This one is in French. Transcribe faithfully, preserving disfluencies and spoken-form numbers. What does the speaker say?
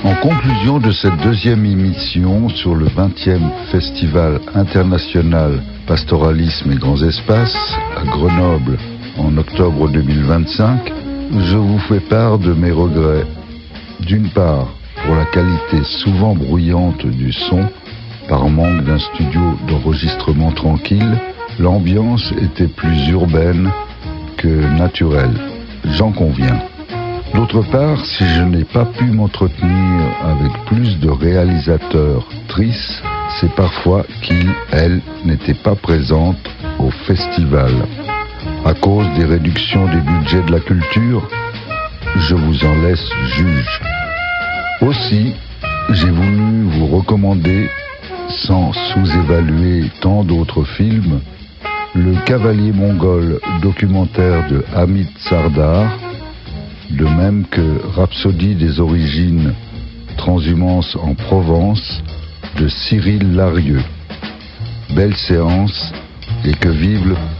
En conclusion de cette deuxième émission sur le vingtième Festival international Pastoralisme et Grands Espaces à Grenoble en octobre deux mille vingt-cinq, je vous fais part de mes regrets. D'une part, pour la qualité souvent bruyante du son, par manque d'un studio d'enregistrement tranquille, l'ambiance était plus urbaine que naturelle, j'en conviens. D'autre part, si je n'ai pas pu m'entretenir avec plus de réalisateurs tristes, c'est parfois qu'ils, elles, n'étaient pas présentes au festival. À cause des réductions des budgets de la culture, je vous en laisse juge. Aussi, j'ai voulu vous recommander, sans sous-évaluer tant d'autres films, Le Cavalier mongol, documentaire de Hamid Sardar, de même que Rhapsodie des origines, transhumance en Provence, de Cyril Larieux. Belle séance et que vive le